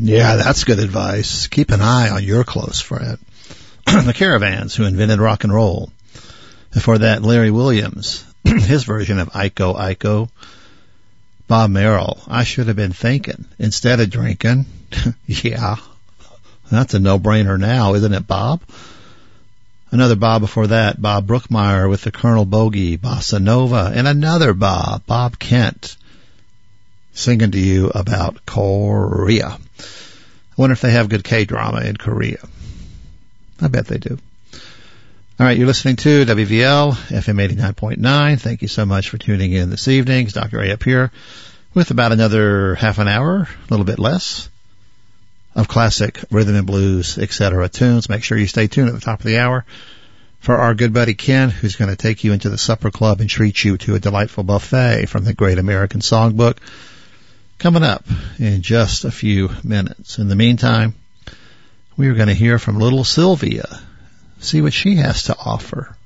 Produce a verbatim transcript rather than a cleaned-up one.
Yeah, that's good advice. Keep an eye on your close friend. The Caravans, who invented rock and roll. Before that, Larry Williams, his version of Iko Iko. Bob Merrill, I should have been thinking instead of drinking. Yeah, that's a no-brainer now, isn't it, Bob? Another Bob before that, Bob Brookmeyer with the Colonel Bogey, Bossa Nova, and another Bob, Bob Kent, singing to you about Korea. I wonder if they have good K-drama in Korea. I bet they do. All right, you're listening to W V L, F M eighty-nine point nine. Thank you so much for tuning in this evening. It's Doctor A up here with about another half an hour, a little bit less, of classic rhythm and blues, et cetera tunes. Make sure you stay tuned at the top of the hour for our good buddy Ken, who's going to take you into the supper club and treat you to a delightful buffet from the Great American Songbook, coming up in just a few minutes. In the meantime, we are going to hear from little Sylvia, see what she has to offer.